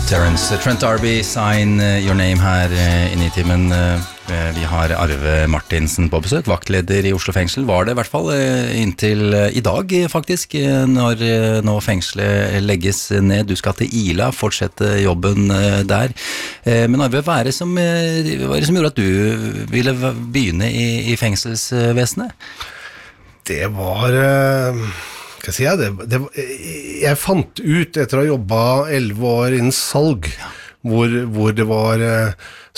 Terence, Trent D'Arby, Sign Your Name her inne I timen. Vi har Arve Martinsen på besøk, vaktleder I Oslo fengsel, var det I hvert fall inntil I dag faktisk, når nå fengselet legges ned. Du skal til Ila, fortsette jobben der. Men Arve, hva det som gjorde at du ville begynne I fengselsvesenet? Det var... Hva sier jeg? Jeg fant ut etter å ha jobbet 11 år innen salg, hvor det var